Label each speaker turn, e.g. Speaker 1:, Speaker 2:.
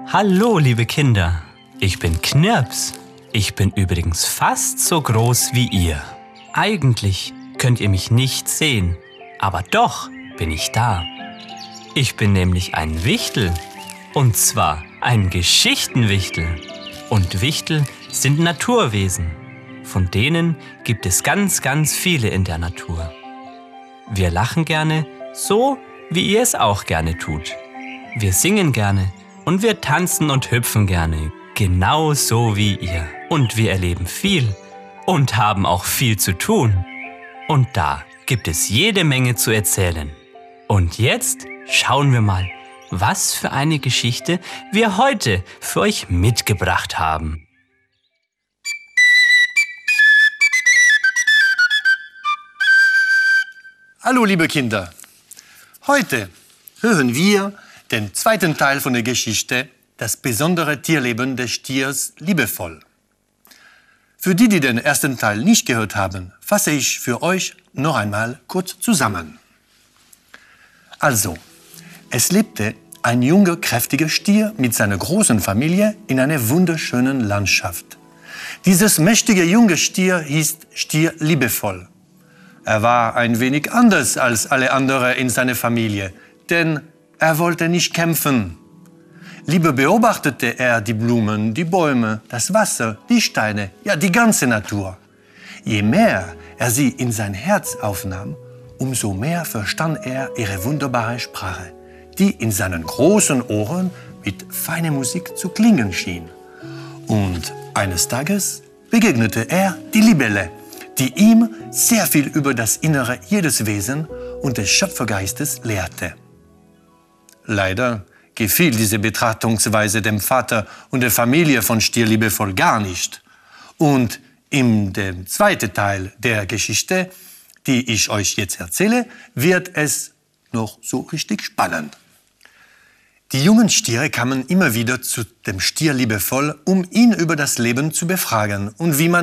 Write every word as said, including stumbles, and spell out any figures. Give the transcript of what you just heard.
Speaker 1: Hallo, liebe Kinder. Ich bin Knirps. Ich bin übrigens fast so groß wie ihr. Eigentlich könnt ihr mich nicht sehen, aber doch bin ich da. Ich bin nämlich ein Wichtel. Und zwar ein Geschichtenwichtel. Und Wichtel sind Naturwesen. Von denen gibt es ganz, ganz viele in der Natur. Wir lachen gerne, so wie ihr es auch gerne tut. Wir singen gerne und wir tanzen und hüpfen gerne, genau so wie ihr. Und wir erleben viel und haben auch viel zu tun. Und da gibt es jede Menge zu erzählen. Und jetzt schauen wir mal, was für eine Geschichte wir heute für euch mitgebracht haben.
Speaker 2: Hallo liebe Kinder, heute hören wir den zweiten Teil von der Geschichte Das besondere Tierleben des Stiers Liebevoll. Für die, die den ersten Teil nicht gehört haben, fasse ich für euch noch einmal kurz zusammen. Also, es lebte ein junger, kräftiger Stier mit seiner großen Familie in einer wunderschönen Landschaft. Dieses mächtige junge Stier hieß Stier Liebevoll. Er war ein wenig anders als alle anderen in seiner Familie, denn er wollte nicht kämpfen. Lieber beobachtete er die Blumen, die Bäume, das Wasser, die Steine, ja die ganze Natur. Je mehr er sie in sein Herz aufnahm, umso mehr verstand er ihre wunderbare Sprache, die in seinen großen Ohren mit feiner Musik zu klingen schien. Und eines Tages begegnete er die Libelle, die ihm sehr viel über das Innere jedes Wesen und des Schöpfergeistes lehrte. Leider gefiel diese Betrachtungsweise dem Vater und der Familie von Stier Liebevoll gar nicht. Und in dem zweiten Teil der Geschichte, die ich euch jetzt erzähle, wird es noch so richtig spannend. Die jungen Stiere kamen immer wieder zu dem Stier Liebevoll, um ihn über das Leben zu befragen und wie man